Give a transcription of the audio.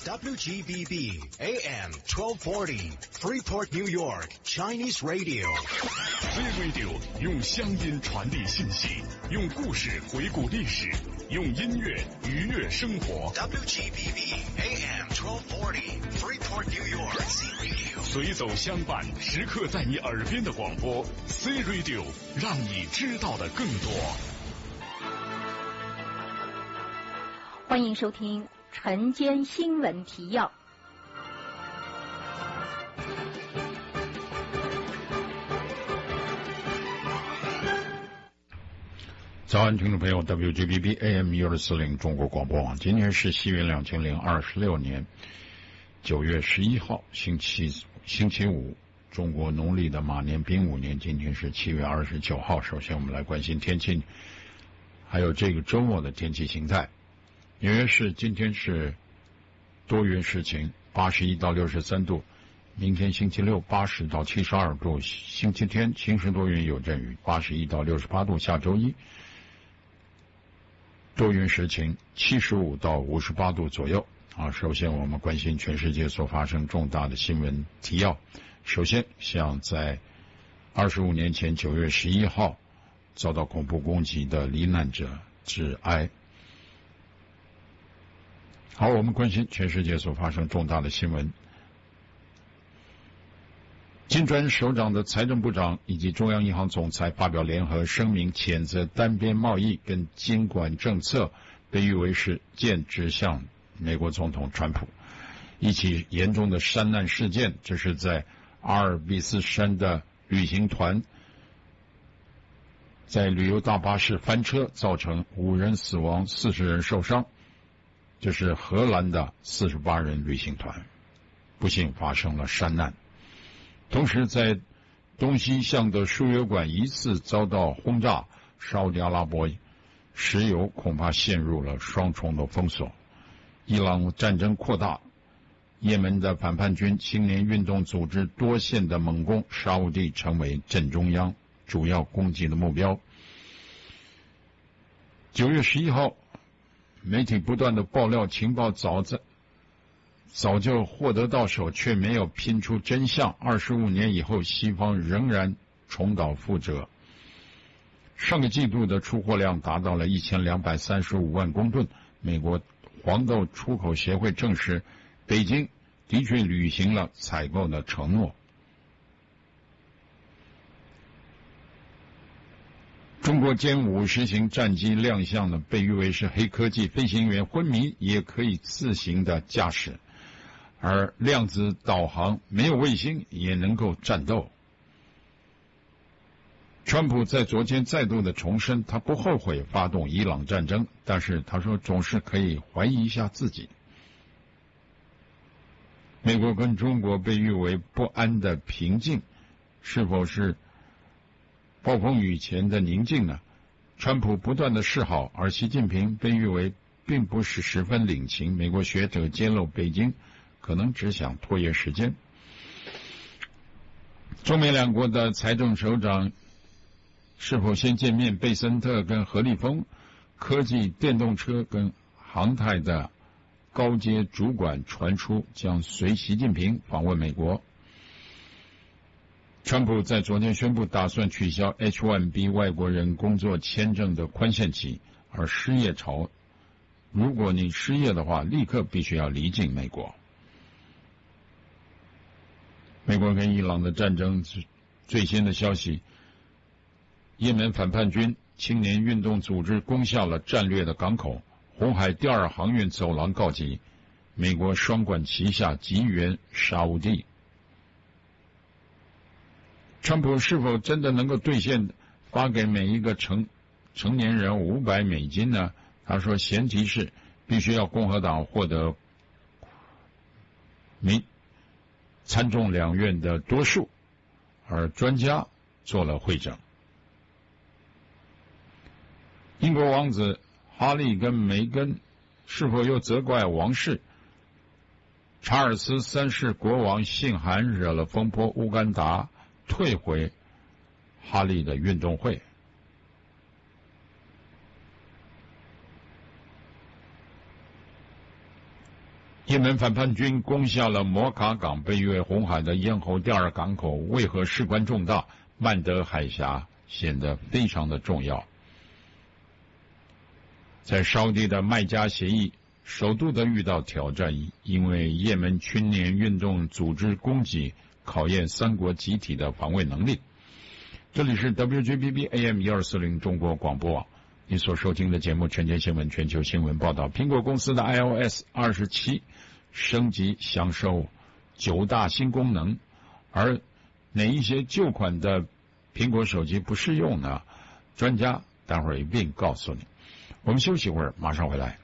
WGBB AM 1240 Freeport, New York Chinese Radio. C Radio 用乡音传递信息，用故事回顾历史，用音乐愉悦生活。 WGBB AM 1240 Freeport, New York C Radio. 随走相伴，时刻在你耳边的广播 C Radio， 让你知道的更多。 欢迎收听晨间新闻提要。 早安，听众朋友 ，WGBB AM 1240中国广播网，今天是西元2026年9月11号，星期五，中国农历的马年丙午年，今天是7月29号。首先，我们来关心天气，还有这个周末的天气形态。纽约市今天是多云时晴，81到63度；明天星期六80到72度；星期天晴时多云有阵雨，81到68度；下周一多云时晴，75到58度左右。首先我们关心全世界所发生重大的新闻提要。首先，向在25年前9月11号遭到恐怖攻击的罹难者致哀。好，我们关心全世界所发生重大的新闻。金砖首长的财政部长以及中央银行总裁发表联合声明，谴责单边贸易跟监管政策被誉为是剑指向美国总统川普。一起严重的山难事件，这是在阿尔卑斯山的旅行团在旅游大巴士翻车，造成5人死亡，40人受伤。这是荷兰的48人旅行团，不幸发生了山难。同时，在东西向的输油管疑似遭到轰炸，沙特阿拉伯石油恐怕陷入了双重的封锁。伊朗战争扩大，也门的反叛军青年运动组织多线的猛攻，沙烏地成为正中央主要攻击的目标。9月11号，媒体不断的爆料情报早就获得到手，却没有拼出真相。25年以后，西方仍然重蹈覆辙。上个季度的出货量达到了1235万公吨。美国黄豆出口协会证实，北京的确履行了采购的承诺。中国歼50型战机亮相了，被誉为是黑科技，飞行员昏迷也可以自行的驾驶，而量子导航没有卫星也能够战斗。川普在昨天再度的重申，他不后悔发动伊朗战争，但是他说总是可以怀疑一下自己。美国跟中国被誉为不安的平静，是否是暴风雨前的宁静呢？川普不断的示好，而习近平被誉为并不是十分领情。美国学者揭露，北京可能只想拖延时间。中美两国的财政首长是否先见面？贝森特跟何立峰科技、电动车跟航太的高阶主管传出将随习近平访问美国。川普在昨天宣布打算取消 H-1B 外国人工作签证的宽限期，而失业潮，如果你失业的话，立刻必须要离境美国。美国跟伊朗的战争最新的消息，也门反叛军青年运动组织攻下了战略的港口，红海第2航运走廊告急，美国双管齐下急援沙烏地。川普是否真的能够兑现发给每一个成年人$500呢？他说前提是必须要共和党获得参众两院的多数，而专家做了会诊。英国王子哈利跟梅根是否又责怪王室？查尔斯3世国王信函惹了风波，乌干达退回哈利的运动会。 也门反叛军攻下了摩卡港，北越红海的咽喉第二港口，为何事关重大？曼德海峡显得非常的重要。在沙地的麦加协议首度的遇到挑战，因为也门青年运动组织攻击，考验三国集体的防卫能力。这里是 WGBB AM 1240中国广播网，你所收听的节目晨间新闻全球新闻报道。苹果公司的 iOS 27升级享受9大新功能，而哪一些旧款的苹果手机不适用呢？专家待会儿一并告诉你。我们休息一会儿，马上回来。